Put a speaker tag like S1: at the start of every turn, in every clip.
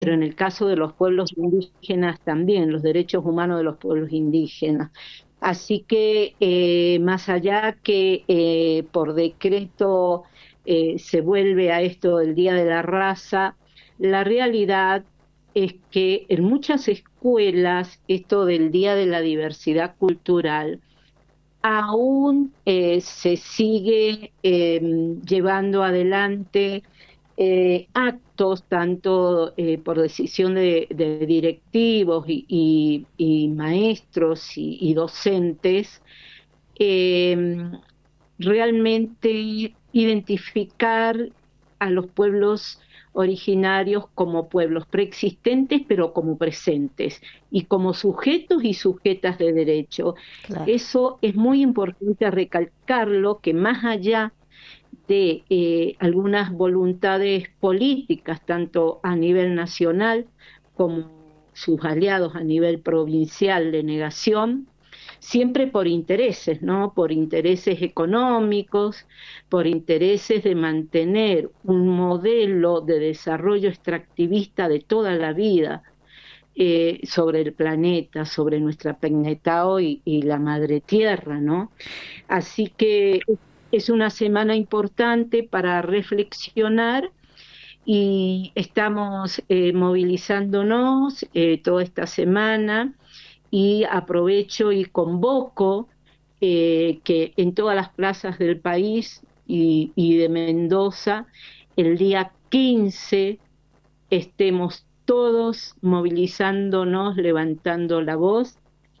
S1: pero en el caso de los pueblos indígenas también, los derechos humanos de los pueblos indígenas. Así que más allá que por decreto se vuelve a esto del Día de la Raza, la realidad es que en muchas escuelas esto del Día de la Diversidad Cultural aún se sigue llevando adelante actos, tanto por decisión de directivos y maestros y docentes, eh, realmente identificar a los pueblos originarios como pueblos preexistentes, pero como presentes y como sujetos y sujetas de derecho.
S2: Claro.
S1: Eso es muy importante recalcarlo, que más allá de algunas voluntades políticas, tanto a nivel nacional como sus aliados a nivel provincial de negación, siempre por intereses, ¿no? Por intereses económicos, por intereses de mantener un modelo de desarrollo extractivista de toda la vida sobre el planeta, sobre nuestra Pegnetao y la madre tierra, ¿no? Así que es una semana importante para reflexionar y estamos movilizándonos toda esta semana y aprovecho y convoco que en todas las plazas del país y de Mendoza el día 15 estemos todos movilizándonos, levantando la voz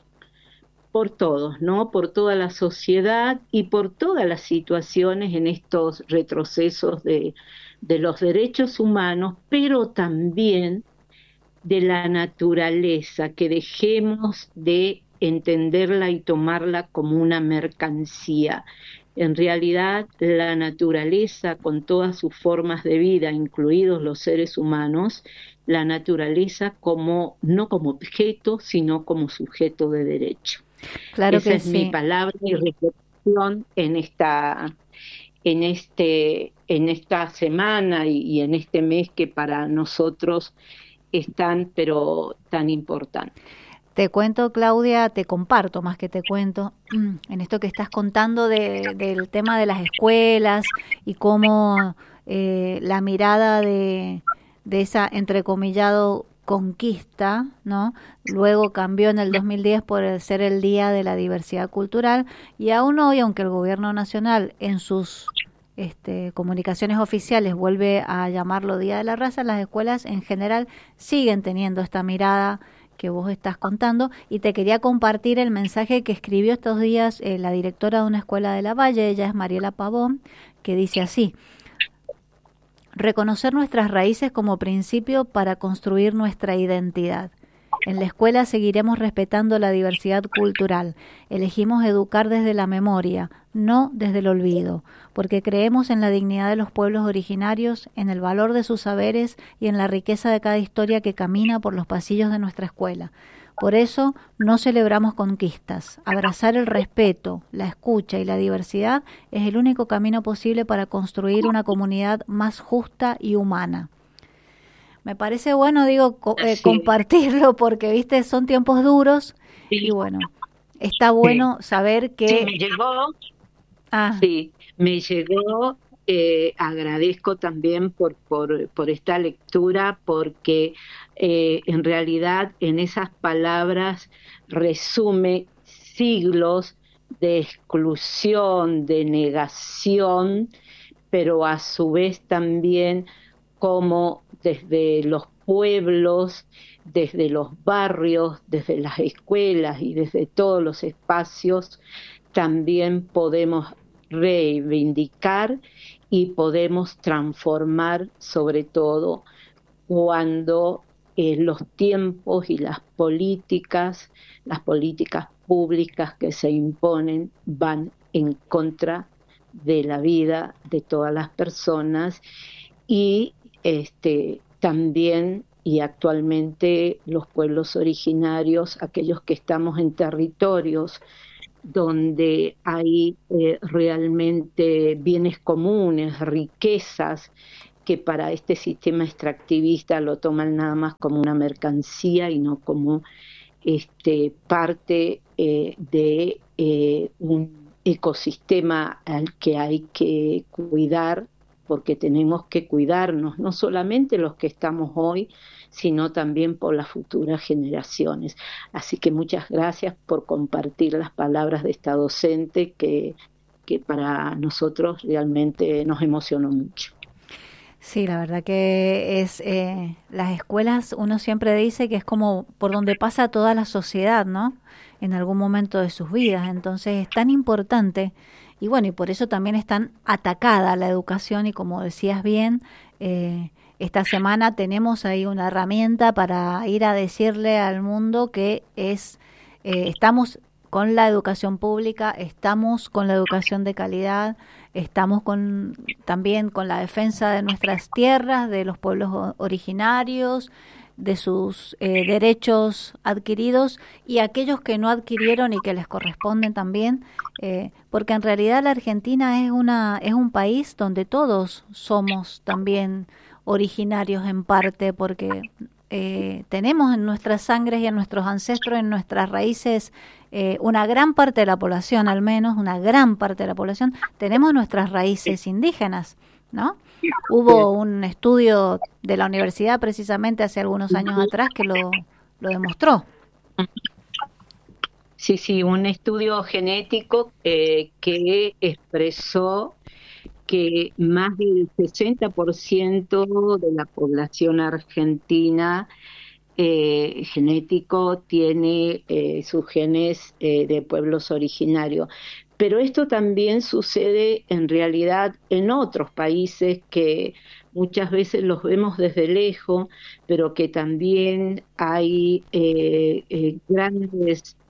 S1: por todos, ¿no? Por toda la sociedad y por todas las situaciones en estos retrocesos de los derechos humanos, pero también de la naturaleza, que dejemos de entenderla y tomarla como una mercancía. En realidad, la naturaleza, con todas sus formas de vida, incluidos los seres humanos, la naturaleza como no como objeto, sino como sujeto de derecho.
S2: Claro
S1: Esa
S2: que
S1: es mi
S2: sí.
S1: palabra y reflexión en esta semana y en este mes que para nosotros es tan, pero tan importante.
S2: Te cuento, Claudia, te comparto más que te cuento, en esto que estás contando del tema de las escuelas y cómo la mirada de esa, entrecomillado, conquista, ¿no? Luego cambió en el 2010 por ser el Día de la Diversidad Cultural y aún hoy, aunque el gobierno nacional en sus comunicaciones oficiales vuelve a llamarlo Día de la Raza, las escuelas en general siguen teniendo esta mirada que vos estás contando y te quería compartir el mensaje que escribió estos días la directora de una escuela de La Valle, ella es Mariela Pavón, que dice así: reconocer nuestras raíces como principio para construir nuestra identidad. En la escuela seguiremos respetando la diversidad cultural. Elegimos educar desde la memoria, no desde el olvido, porque creemos en la dignidad de los pueblos originarios, en el valor de sus saberes y en la riqueza de cada historia que camina por los pasillos de nuestra escuela. Por eso no celebramos conquistas. Abrazar el respeto, la escucha y la diversidad es el único camino posible para construir una comunidad más justa y humana. Me parece bueno, digo,
S1: Así
S2: compartirlo porque, viste, son tiempos duros y
S1: es.
S2: bueno, está
S1: Sí,
S2: bueno saber
S1: sí,
S2: que...
S1: me llegó,
S2: Ah,
S1: sí, me llegó. Agradezco también por esta lectura, porque en realidad en esas palabras resume siglos de exclusión, de negación, pero a su vez también como desde los pueblos, desde los barrios, desde las escuelas y desde todos los espacios, también podemos reivindicar y podemos transformar, sobre todo cuando los tiempos y las políticas públicas que se imponen van en contra de la vida de todas las personas y también y actualmente los pueblos originarios, aquellos que estamos en territorios donde hay realmente bienes comunes, riquezas que para este sistema extractivista lo toman nada más como una mercancía y no como parte de un ecosistema al que hay que cuidar, porque tenemos que cuidarnos, no solamente los que estamos hoy, sino también por las futuras generaciones. Así que muchas gracias por compartir las palabras de esta docente que para nosotros realmente nos emocionó mucho.
S2: Sí, la verdad que es las escuelas, uno siempre dice que es como por donde pasa toda la sociedad, ¿no? En algún momento de sus vidas. Entonces es tan importante y bueno, y por eso también es tan atacada la educación y como decías bien, esta semana tenemos ahí una herramienta para ir a decirle al mundo que estamos con la educación pública, estamos con la educación de calidad, estamos también con la defensa de nuestras tierras, de los pueblos originarios, de sus derechos adquiridos y aquellos que no adquirieron y que les corresponden también, porque en realidad la Argentina es un país donde todos somos también originarios en parte, porque tenemos en nuestras sangres y en nuestros ancestros, en nuestras raíces, una gran parte de la población, al menos una gran parte de la población, tenemos nuestras raíces indígenas, ¿no? Hubo un estudio de la universidad precisamente hace algunos años atrás que lo demostró.
S1: Sí, un estudio genético que expresó que más del 60% de la población argentina genético tiene sus genes de pueblos originarios. Pero esto también sucede en realidad en otros países que muchas veces los vemos desde lejos, pero que también hay grandes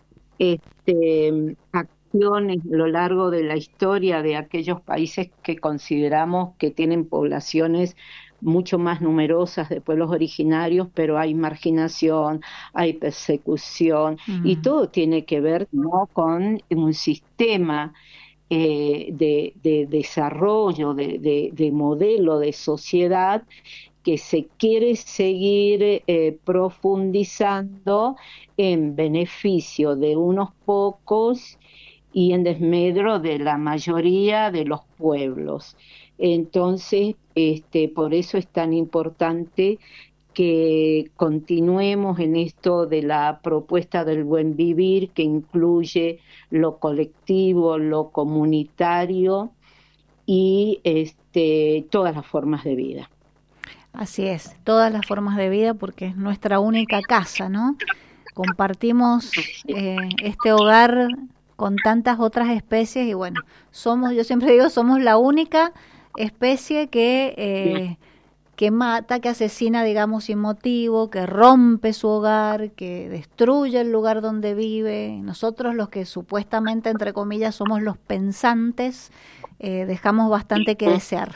S1: acciones a lo largo de la historia de aquellos países que consideramos que tienen poblaciones mucho más numerosas de pueblos originarios, pero hay marginación, hay persecución, y todo tiene que ver, ¿no?, con un sistema de desarrollo, de modelo de sociedad que se quiere seguir profundizando en beneficio de unos pocos y en desmedro de la mayoría de los pueblos. Entonces, por eso es tan importante que continuemos en esto de la propuesta del buen vivir, que incluye lo colectivo, lo comunitario y todas las formas de vida.
S2: Así es, todas las formas de vida, porque es nuestra única casa, ¿no? Compartimos este hogar con tantas otras especies y bueno, yo siempre digo, somos la única especie que mata, que asesina, digamos, sin motivo, que rompe su hogar, que destruye el lugar donde vive. Nosotros, los que supuestamente, entre comillas, somos los pensantes, dejamos bastante que desear.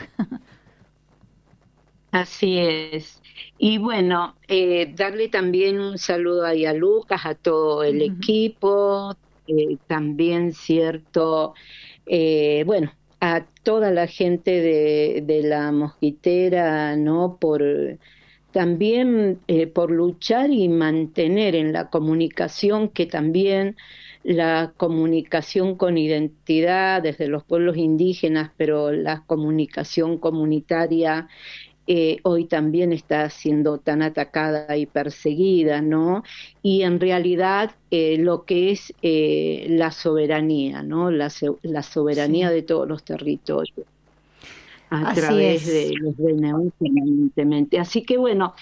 S1: Así es. Y bueno, darle también un saludo ahí a Lucas, a todo el equipo, también, cierto, bueno, a toda la gente de la Mosquitera, ¿no? También por luchar y mantener en la comunicación, que también la comunicación con identidad desde los pueblos indígenas, pero la comunicación comunitaria hoy también está siendo tan atacada y perseguida, ¿no? Y en realidad lo que es la soberanía, ¿no? La soberanía de todos los territorios a través de los DNU permanentemente. Así que bueno,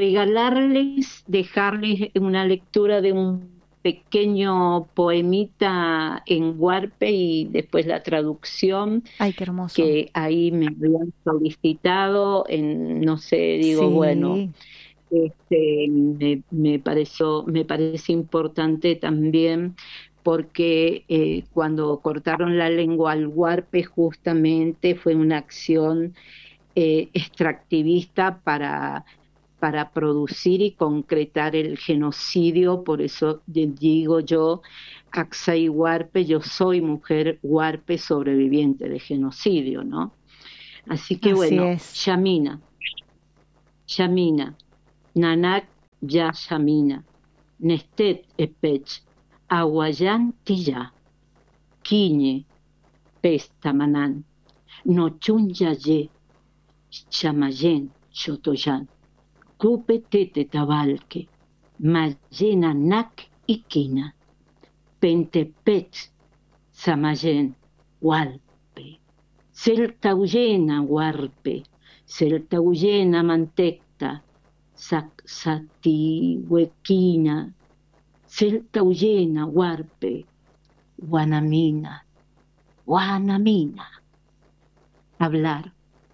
S1: dejarles una lectura de un pequeño poemita en huarpe y después la traducción.
S2: Ay, qué hermoso.
S1: Que ahí me habían solicitado, no sé, digo, bueno, me parece importante también porque cuando cortaron la lengua al huarpe justamente fue una acción extractivista para producir y concretar el genocidio. Por eso digo yo, Aksai Huarpe, yo soy mujer huarpe sobreviviente de genocidio, ¿no? Así que bueno, Yamina. Yamina, Nanak ya Yamina, Nestet Epech, Aguayán Tilla, Quiñe, Pestamanán, Nochun Yaye, Chamayen, Chotoyan, Cupe Tete Tabalque, Mayena Nak Iquina, Pentepech, Samayen, Hualpe, Celtauyena Huarpe, Celtauyena Mantecta, Satihuequina, Celtauyena Huarpe, Guanamina, Guanamina. Hablar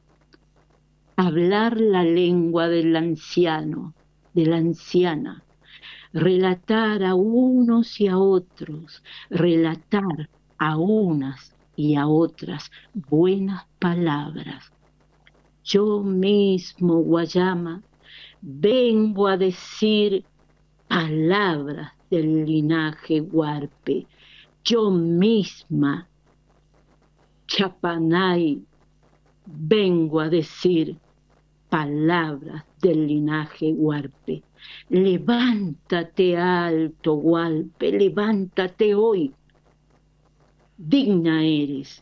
S1: la lengua del anciano, de la anciana, relatar a unos y a otros, relatar a unas y a otras buenas palabras. Yo mismo, Guayama, vengo a decir palabras del linaje Huarpe. Yo misma, Chapanay, vengo a decir palabras del linaje Huarpe. Levántate alto, Huarpe, levántate hoy. Digno eres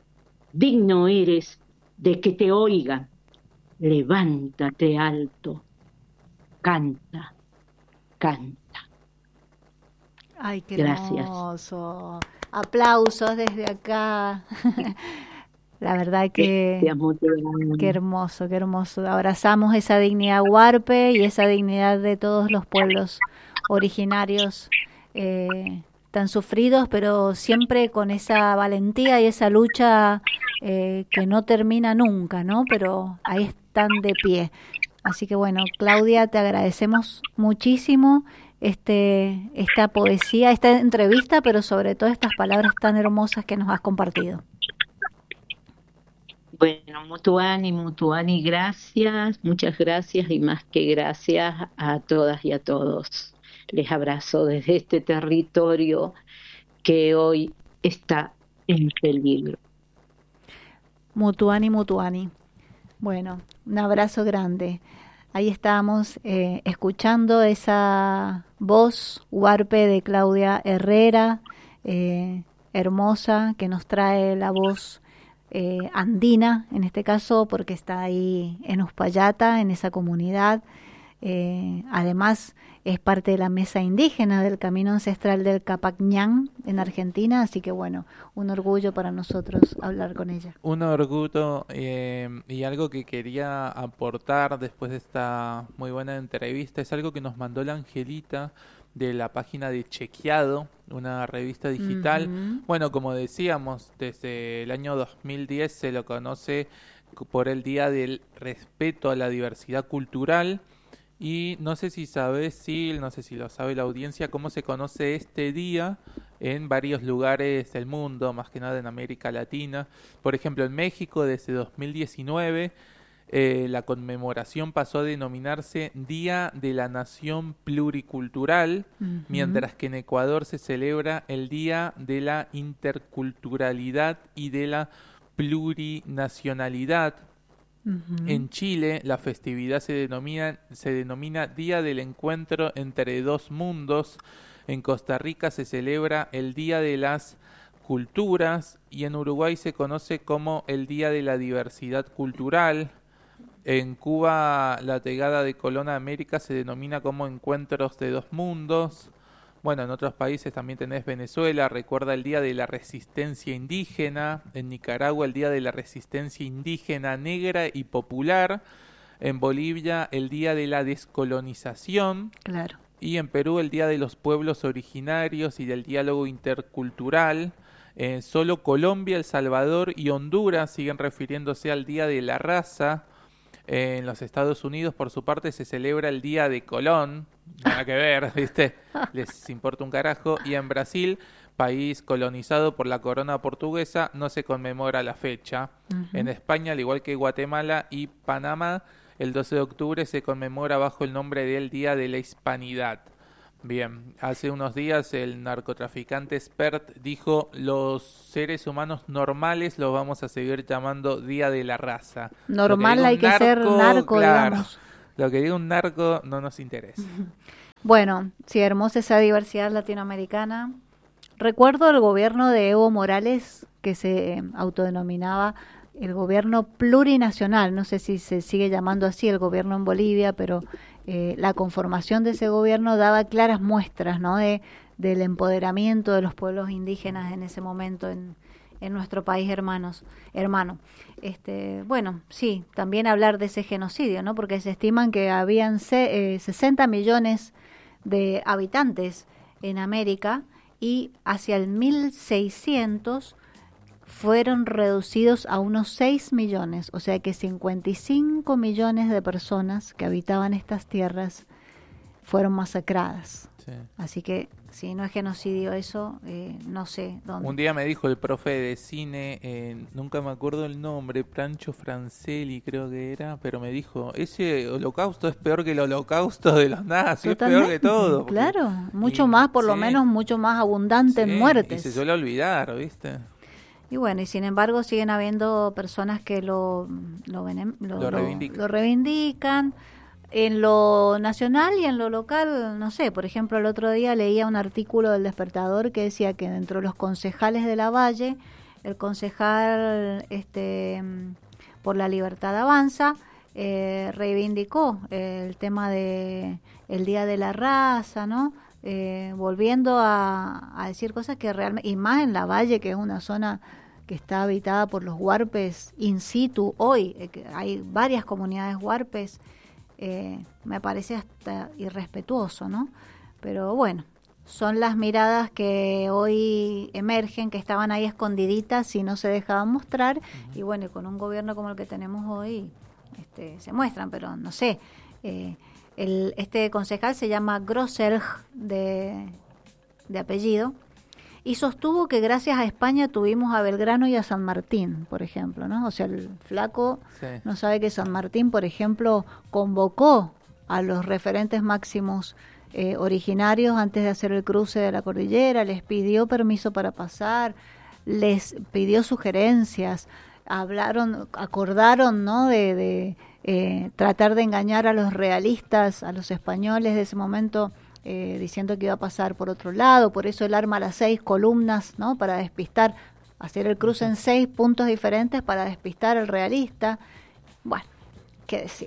S1: de que te oigan. Levántate alto, canta, canta.
S2: Ay, qué
S1: Gracias.
S2: hermoso. Aplausos desde acá. La verdad que qué hermoso, qué hermoso. Abrazamos esa dignidad huarpe y esa dignidad de todos los pueblos originarios tan sufridos, pero siempre con esa valentía y esa lucha que no termina nunca, ¿no? Pero ahí están de pie. Así que bueno, Claudia, te agradecemos muchísimo esta poesía, esta entrevista, pero sobre todo estas palabras tan hermosas que nos has compartido.
S1: Bueno, Mutuani, gracias, muchas gracias y más que gracias a todas y a todos. Les abrazo desde este territorio que hoy está en peligro.
S2: Mutuani. Bueno, un abrazo grande. Ahí estábamos escuchando esa voz huarpe de Claudia Herrera, hermosa, que nos trae la voz andina, en este caso, porque está ahí en Uspallata, en esa comunidad. Además, es parte de la mesa indígena del Camino Ancestral del Capacñán en Argentina, así que bueno, un orgullo para nosotros hablar con ella.
S3: Un orgullo y algo que quería aportar después de esta muy buena entrevista es algo que nos mandó la Angelita de la página de Chequeado, una revista digital. Bueno, como decíamos, desde el año 2010 se lo conoce por el Día del Respeto a la Diversidad Cultural. Y no sé si sabes, Sil, no sé si lo sabe la audiencia, cómo se conoce este día en varios lugares del mundo, más que nada en América Latina. Por ejemplo, en México desde 2019 la conmemoración pasó a denominarse Día de la Nación Pluricultural, mientras que en Ecuador se celebra el Día de la Interculturalidad y de la Plurinacionalidad. En Chile la festividad se denomina Día del Encuentro entre Dos Mundos. En Costa Rica se celebra el Día de las Culturas y en Uruguay se conoce como el Día de la Diversidad Cultural. En Cuba la llegada de Colón a América se denomina como Encuentros de Dos Mundos. Bueno, en otros países también tenés Venezuela, recuerda el Día de la Resistencia Indígena. En Nicaragua el Día de la Resistencia Indígena Negra y Popular. En Bolivia el Día de la Descolonización.
S2: Claro.
S3: Y en Perú el Día de los Pueblos Originarios y del Diálogo Intercultural. Solo Colombia, El Salvador y Honduras siguen refiriéndose al Día de la Raza. En los Estados Unidos, por su parte, se celebra el Día de Colón. Nada que ver, ¿viste? Les importa un carajo. Y en Brasil, país colonizado por la corona portuguesa, no se conmemora la fecha. En España, al igual que Guatemala y Panamá, el 12 de octubre se conmemora bajo el nombre del Día de la Hispanidad. Bien, hace unos días el narcotraficante Spert dijo: los seres humanos normales los vamos a seguir llamando Día de la Raza.
S2: Normal hay que ser narco,
S3: claro,
S2: digamos.
S3: Lo que diga un narco no nos interesa.
S2: Bueno, sí, hermosa esa diversidad latinoamericana. Recuerdo el gobierno de Evo Morales, que se autodenominaba el gobierno plurinacional, no sé si se sigue llamando así el gobierno en Bolivia, pero la conformación de ese gobierno daba claras muestras, ¿no?, del empoderamiento de los pueblos indígenas en ese momento en nuestro país hermano. Bueno, sí, también hablar de ese genocidio, ¿no?, porque se estiman que habían 60 millones de habitantes en América y hacia el 1600 fueron reducidos a unos 6 millones, o sea que 55 millones de personas que habitaban estas tierras fueron masacradas. Sí. Así que si no es genocidio eso, no sé dónde.
S3: Un día me dijo el profe de cine, nunca me acuerdo el nombre, Pancho Francelli creo que era, pero me dijo, ese holocausto es peor que el holocausto de los nazis,
S2: Totalmente,
S3: es peor que todo.
S2: Porque, claro, mucho más, por lo menos mucho más abundante en muertes.
S3: Y se suele olvidar, ¿viste?
S2: Y bueno, y sin embargo siguen habiendo personas que lo reivindican. En lo nacional y en lo local, no sé, por ejemplo, el otro día leía un artículo del Despertador que decía que dentro de los concejales de la Valle, el concejal por la Libertad Avanza reivindicó el tema de el Día de la Raza, ¿no? Volviendo a decir cosas que realmente, y más en la Valle, que es una zona que está habitada por los huarpes in situ hoy, que hay varias comunidades huarpes. Me parece hasta irrespetuoso, ¿no? Pero bueno, son las miradas que hoy emergen, que estaban ahí escondiditas y no se dejaban mostrar, y bueno, y con un gobierno como el que tenemos hoy, se muestran, pero no sé, este concejal se llama Grosselj de apellido, y sostuvo que gracias a España tuvimos a Belgrano y a San Martín, por ejemplo, ¿no? O sea, el flaco no sabe que San Martín, por ejemplo, convocó a los referentes máximos originarios antes de hacer el cruce de la cordillera, les pidió permiso para pasar, les pidió sugerencias, acordaron, ¿no?, de tratar de engañar a los realistas, a los españoles de ese momento, diciendo que iba a pasar por otro lado, por eso él arma las 6 columnas, ¿no?, para despistar, hacer el cruce en 6 puntos diferentes para despistar al realista. Bueno, ¿qué decir?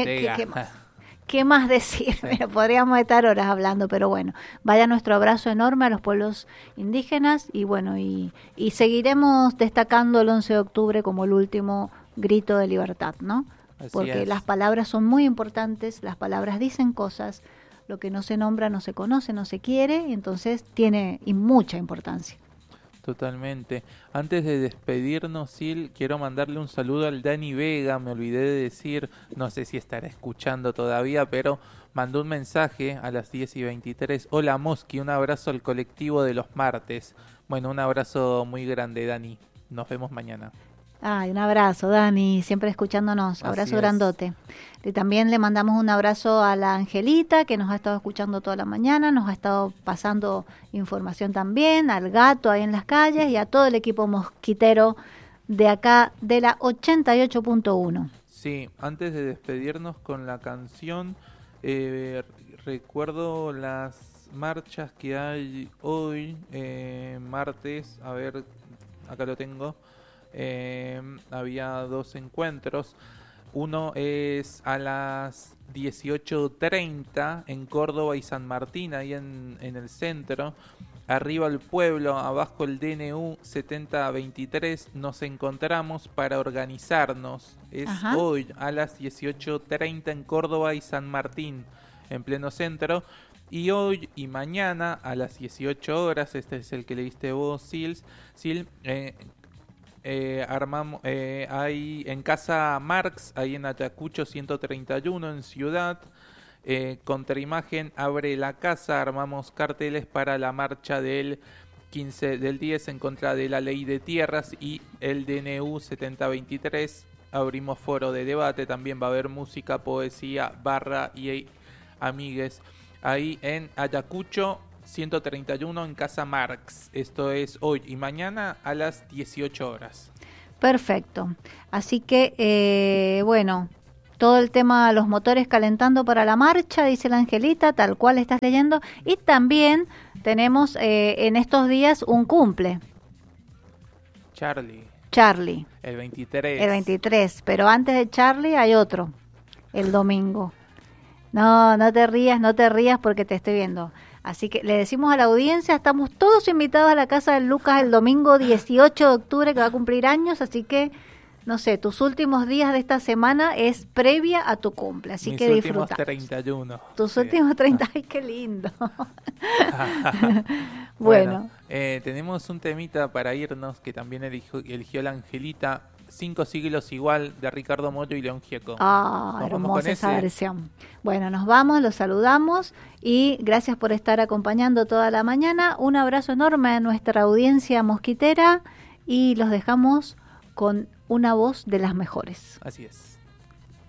S2: ¿Qué más decir? Sí. Mira, podríamos estar horas hablando, pero bueno, vaya nuestro abrazo enorme a los pueblos indígenas y bueno, y seguiremos destacando el 11 de octubre como el último grito de libertad, ¿no? Porque las palabras son muy importantes, las palabras dicen cosas. Lo que no se nombra no se conoce, no se quiere, entonces tiene mucha importancia.
S3: Totalmente. Antes de despedirnos, Sil, quiero mandarle un saludo al Dani Vega, me olvidé de decir, no sé si estará escuchando todavía, pero mandó un mensaje a las 10:23. Hola Mosqui, un abrazo al colectivo de los martes. Bueno, un abrazo muy grande, Dani. Nos vemos mañana.
S2: Ay, un abrazo, Dani, siempre escuchándonos, abrazo grandote. Y también le mandamos un abrazo a la Angelita, que nos ha estado escuchando toda la mañana, nos ha estado pasando información también, al gato ahí en las calles y a todo el equipo mosquitero de acá, de la 88.1.
S3: Sí, antes de despedirnos con la canción, recuerdo las marchas que hay hoy, martes, a ver, acá lo tengo. Había 2 encuentros. Uno es a las 18:30 en Córdoba y San Martín, ahí en el centro. Arriba el pueblo, abajo el DNU 7023. Nos encontramos para organizarnos. Es hoy a las 18:30 en Córdoba y San Martín, en pleno centro. Y hoy y mañana a las 18 horas, este es el que le diste vos, Sil, armamos ahí en Casa Marx, ahí en Ayacucho 131 en Ciudad, contraimagen abre la casa, armamos carteles para la marcha del 10 en contra de la ley de tierras y el DNU 7023. Abrimos foro de debate, también va a haber música, poesía, barra y amigues ahí en Ayacucho 131 en Casa Marx. Esto es hoy y mañana a las 18 horas.
S2: Perfecto. Así que, bueno, todo el tema, los motores calentando para la marcha, dice la Angelita, tal cual estás leyendo. Y también tenemos en estos días un cumple. Charlie.
S3: El 23.
S2: El 23, pero antes de Charlie hay otro, el domingo. No te rías porque te estoy viendo. Así que le decimos a la audiencia, estamos todos invitados a la casa de Lucas el domingo 18 de octubre, que va a cumplir años, así que, no sé, tus últimos días de esta semana es previa a tu cumple, así que disfruta.
S3: Tus últimos 31.
S2: Tus últimos 30, ¡ay, qué lindo!
S3: Bueno, tenemos un temita para irnos que también eligió la Angelita, 5 siglos igual, de Ricardo Mollo y León Gieco.
S2: Hermosa esa versión. Bueno, nos vamos, los saludamos y gracias por estar acompañando toda la mañana. Un abrazo enorme a nuestra audiencia mosquitera y los dejamos con una voz de las mejores.
S3: Así es.